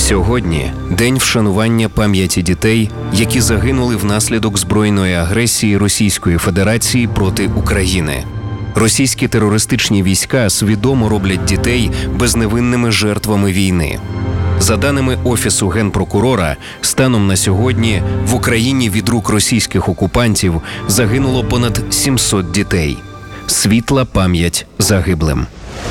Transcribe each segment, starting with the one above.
Сьогодні – день вшанування пам'яті дітей, які загинули внаслідок збройної агресії Російської Федерації проти України. Російські терористичні війська свідомо роблять дітей безневинними жертвами війни. За даними Офісу Генпрокурора, станом на сьогодні в Україні від рук російських окупантів загинуло понад 700 дітей. Світла пам'ять загиблим.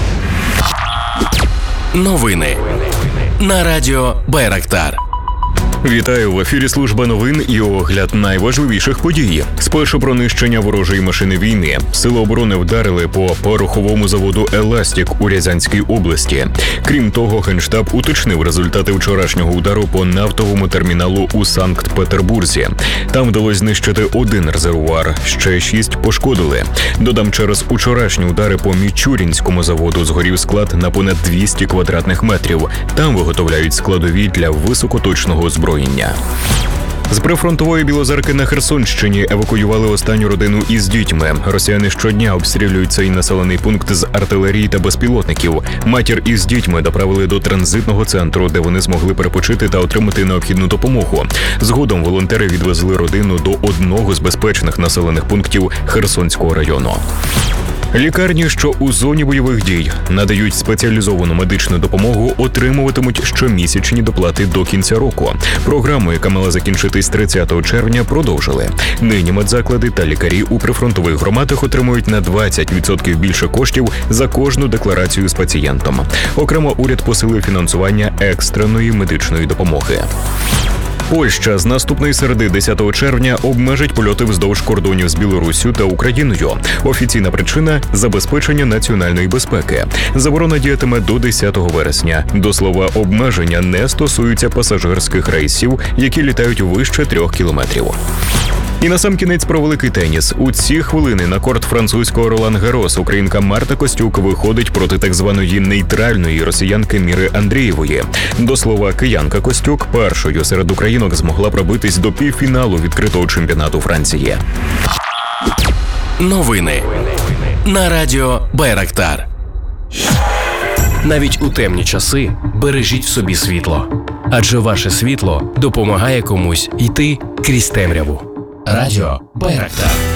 Новини на радіо Байрактар. Вітаю, в ефірі служба новин і огляд найважливіших подій. Спершу про нищення ворожої машини війни. Сили оборони вдарили по пороховому заводу «Еластік» у Рязанській області. Крім того, Генштаб уточнив результати вчорашнього удару по нафтовому терміналу у Санкт-Петербурзі. Там вдалося знищити 1 резервуар, ще 6 пошкодили. Додам, через учорашні удари по Мічурінському заводу згорів склад на понад 200 квадратних метрів. Там виготовляють складові для високоточного озброєння. З прифронтової Білозерки на Херсонщині евакуювали останню родину із дітьми. Росіяни щодня обстрілюють цей населений пункт з артилерії та безпілотників. Матір із дітьми доправили до транзитного центру, де вони змогли перепочити та отримати необхідну допомогу. Згодом волонтери відвезли родину до одного з безпечних населених пунктів Херсонського району. Лікарні, що у зоні бойових дій надають спеціалізовану медичну допомогу, отримуватимуть щомісячні доплати до кінця року. Програму, яка мала закінчитись 30 червня, продовжили. Нині медзаклади та лікарі у прифронтових громадах отримують на 20% більше коштів за кожну декларацію з пацієнтом. Окремо уряд посилив фінансування екстреної медичної допомоги. Польща з наступної середи 10 червня обмежить польоти вздовж кордонів з Білоруссю та Україною. Офіційна причина – забезпечення національної безпеки. Заборона діятиме до 10 вересня. До слова, обмеження не стосуються пасажирських рейсів, які літають вище 3 кілометрів. І насамкінець про великий теніс. У ці хвилини на корт французького Ролан-Гаррос українка Марта Костюк виходить проти так званої нейтральної росіянки Міри Андрієвої. До слова, киянка Костюк першою серед українок змогла пробитись до півфіналу відкритого чемпіонату Франції. Новини на радіо Байрактар. Навіть у темні часи бережіть в собі світло. Адже ваше світло допомагає комусь йти крізь темряву. Радіо Байрактар.